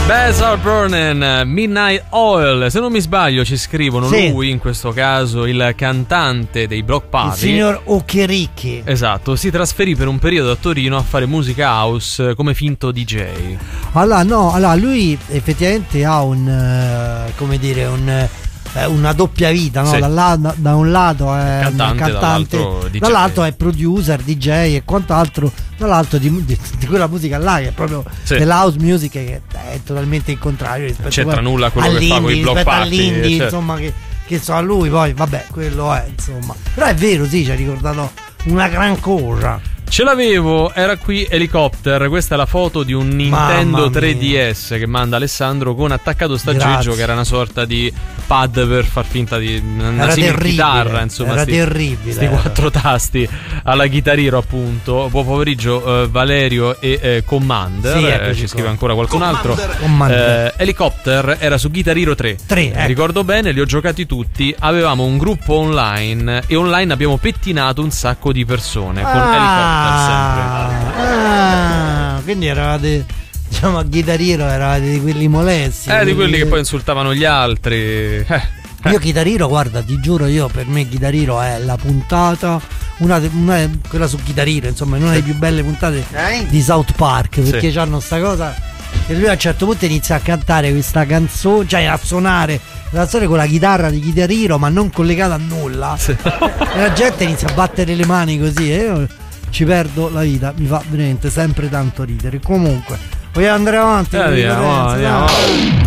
Basil Burnham, Midnight Oil. Se non mi sbaglio ci scrivono, sì, lui in questo caso il cantante dei Bloc Party, il signor Occhericchi. Esatto, si trasferì per un periodo a Torino a fare musica house come finto DJ. Allora lui effettivamente ha una doppia vita, no? Sì. Da un lato è cantante, dall'altro è producer, DJ e quant'altro, dall'altro di quella musica là che è proprio, sì, della house music, che è totalmente il contrario rispetto, c'entra nulla a quello che fa con i Bloc Party, all'indie, certo, insomma, che so a lui, poi vabbè, quello è, insomma. Però è vero, sì, ci ha ricordato una gran cosa. Ce l'avevo, era qui Helicopter. Questa è la foto di un Nintendo 3DS che manda Alessandro, con attaccato staggeggio, che era una sorta di pad per far finta di una chitarra, insomma. Era terribile. Sti 4 tasti alla Guitar Hero, appunto. Buon pomeriggio Valerio e Commander, sì, ci scrive ancora qualcun altro. Helicopter era su Guitar Hero 3. Ecco. Ricordo bene, li ho giocati tutti. Avevamo un gruppo online e online abbiamo pettinato un sacco di persone con Helicopter. Quindi eravate, diciamo, a Guitar Hero eravate di quelli molesti, di quelli che poi insultavano gli altri. Io Guitar Hero, guarda, ti giuro, per me Guitar Hero è la puntata, quella su Guitar Hero, insomma, è una delle più belle puntate di South Park, perché c'hanno sta cosa che lui a un certo punto inizia a cantare questa canzone, cioè a suonare la canzone con la chitarra di Guitar Hero, ma non collegata a nulla, e la gente inizia a battere le mani così, e io ci perdo la vita, mi fa veramente sempre tanto ridere. Comunque vogliamo andare avanti? Andiamo.